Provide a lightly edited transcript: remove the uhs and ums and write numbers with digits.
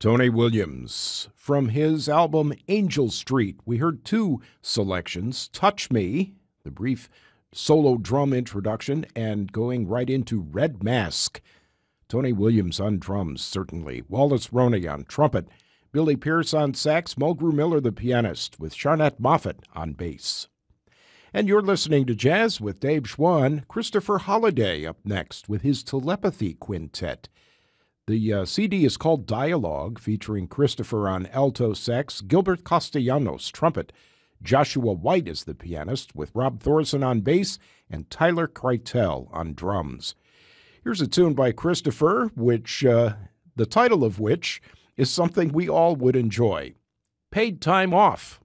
Tony Williams. From his album Angel Street, we heard two selections, Touch Me, the brief solo drum introduction, and going right into Red Mask. Tony Williams on drums, certainly. Wallace Roney on trumpet. Billy Pierce on sax. Mulgrew Miller, the pianist, with Charnette Moffett on bass. And you're listening to Jazz with Dave Schwann. Christopher Holliday up next with his Telepathy Quintet. The CD is called Dialogue, featuring Christopher on alto sax, Gilbert Castellanos trumpet, Joshua White is the pianist, with Rob Thorson on bass and Tyler Kreitel on drums. Here's a tune by Christopher, which the title of which is something we all would enjoy. Paid Time Off.